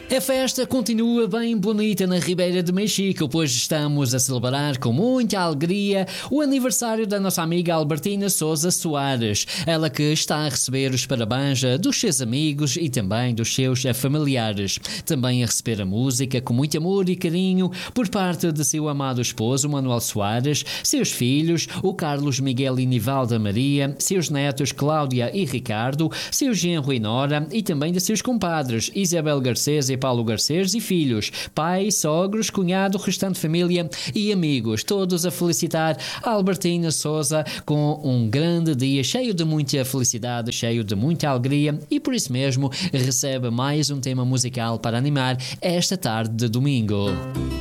A festa continua bem bonita na Ribeira de Mexico, pois estamos a celebrar com muita alegria o aniversário da nossa amiga Albertina Souza Soares. Ela que está a receber os parabéns dos seus amigos e também dos seus familiares. Também a receber a música com muito amor e carinho por parte de seu amado esposo Manuel Soares, seus filhos, o Carlos Miguel e Nivalda Maria, seus netos Cláudia e Ricardo, seu genro e Nora e também de seus compadres Isabel Garcês e Paulo Garcês e filhos, pai, sogros, cunhado, restante família e amigos, todos a felicitar a Albertina Souza com um grande dia cheio de muita felicidade, cheio de muita alegria e por isso mesmo recebe mais um tema musical para animar esta tarde de domingo.